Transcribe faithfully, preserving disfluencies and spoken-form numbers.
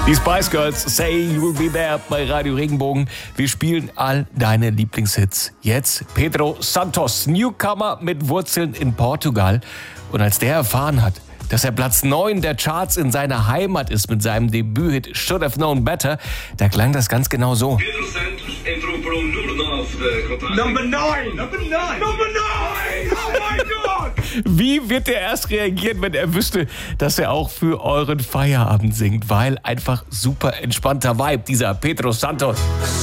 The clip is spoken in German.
Die Spice Girls, Say You'll Be There bei Radio Regenbogen. Wir spielen all deine Lieblingshits. Jetzt Pedro Santos, Newcomer mit Wurzeln in Portugal. Und als der erfahren hat, dass er Platz neun der Charts in seiner Heimat ist mit seinem Debüthit Should Have Known Better, da klang das ganz genau so. Pedro Santos entrou para o número nove da contagem. Number nine! Number nine! Number nine! Oh my God! Wie wird er erst reagieren, wenn er wüsste, dass er auch für euren Feierabend singt? Weil einfach super entspannter Vibe, dieser Pedro Santos.